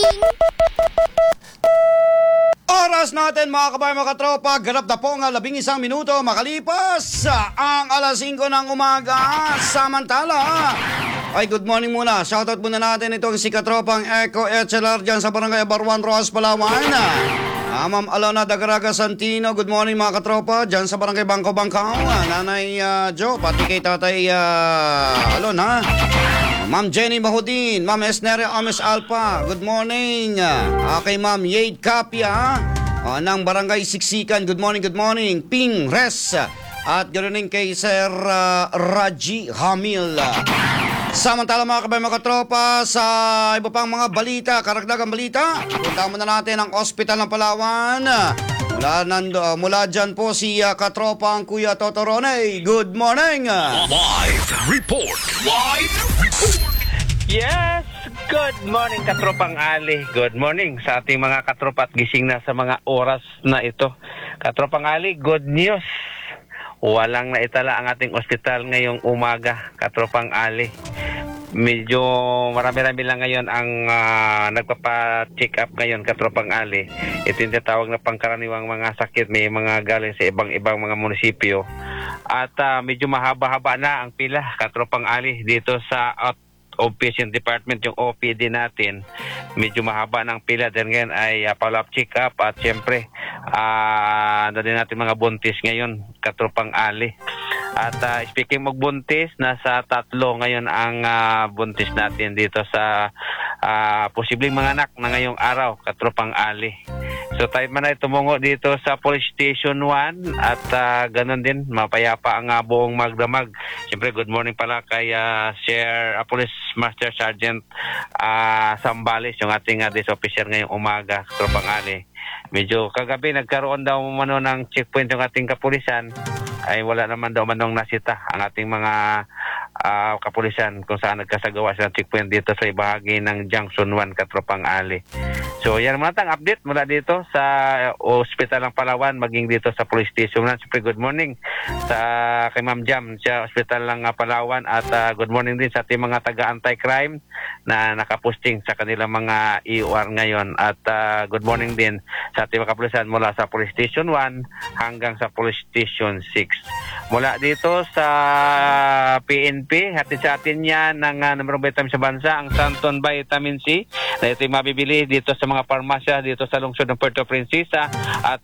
Oras natin mga kabayan, mga katropa, ganap na po ang 11 minuto makalipas ang alas 5 ng umaga. Samantala, ay good morning muna. Shoutout muna natin itong si katropang Eco HLR dyan sa Barangay Barwan, Rojas, Palawan. Ma'am Alona Dagaraga Santino, good morning mga katropa dyan sa Barangay Bangko Bangkaw. Nanay Joe, pati kay Tatay Alona. Ma'am Jenny Mahudin, Ma'am Esneria Ames Alpa, good morning. Okay, Ma'am Yade Capia ng Barangay Siksikan, good morning, good morning. Ping Res, at ganoon din kay Sir Raji Hamil. Samantala mga kabayan, mga katropa, sa iba pang mga balita, karagdagang balita, punta muna natin ang Ospital ng Palawan. Mula dyan po si katropa ang Kuya Totorone. Good morning! Live report! Yes! Good morning, Katropang Ali. Good morning sa ating mga katropa at gising na sa mga oras na ito. Katropang Ali, good news. Walang naitala ang ating ospital ngayong umaga, Katropang Ali. Medyo marami-rami lang ngayon ang nagpapa-check up ngayon, Katropang Ali. Ito yung tinatawag na pangkaraniwang mga sakit, may mga galing sa ibang mga munisipyo. At medyo mahaba-haba na ang pila, Katropang Ali, dito sa Outpatient Department, yung OPD natin. Medyo mahaba ng pila dahil ngayon ay follow-up check-up at syempre din natin mga buntis ngayon, Katropang Ali. At speaking magbuntis, nasa 3 ngayon ang buntis natin dito sa posibleng mga anak na ngayong araw, Katropang Ali. So tayo man ay tumungo dito sa Police Station 1 at ganun din, mapayapa ang buong magdamag. Siyempre, good morning pala kay Police Master Sergeant Sambales, yung ating desk officer ngayong umaga, Katropang Ali. Medyo kagabi nagkaroon daw ng checkpoint yung ating kapulisan, ay wala naman daw manong nasita ang ating mga kapulisan kung saan nagkasagawa sa checkpoint dito sa bahagi ng Junction 1, Katropang Ali. So yan mga tang update mula dito sa Ospital ng Palawan, maging dito sa Police Station 1. Super good morning sa kay Ma'am Jam sa Ospital ng Palawan at good morning din sa ating mga taga-anti-crime na nakaposting sa kanilang mga EOR ngayon. At good morning din sa ating mga kapulisan mula sa Police Station 1 hanggang sa Police Station 6. Mula dito sa PNP, hatid sa atin yan ng numero vitamin sa bansa, ang Santon Vitamin C, na ito'y mabibili dito sa mga parmasya dito sa lungsod ng Puerto Princesa at